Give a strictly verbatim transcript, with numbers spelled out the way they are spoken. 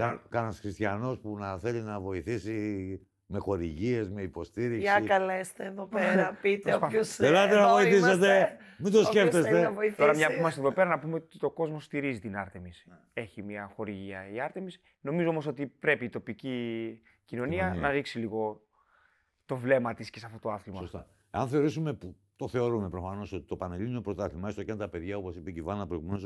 Κα, Κανένας χριστιανός που να θέλει να βοηθήσει με χορηγίες, με υποστήριξη. Για καλέστε εδώ πέρα, πείτε όποιος Ελάτε να βοηθήσετε, μην το σκέφτεστε. Τώρα μια που είμαστε εδώ πέρα να πούμε ότι το κόσμο στηρίζει την Άρτεμις. Έχει μια χορηγία η Άρτεμις. Νομίζω όμως ότι πρέπει η τοπική κοινωνία, κοινωνία να ρίξει λίγο το βλέμμα της και σε αυτό το άθλημα. Σωστά. Αν θεωρήσουμε, που το θεωρούμε προφανώς, ότι το Πανελλήνιο Πρωτάθλημα, έστω και αν τα παιδιά, όπως είπε και η Βάνα προηγουμένως,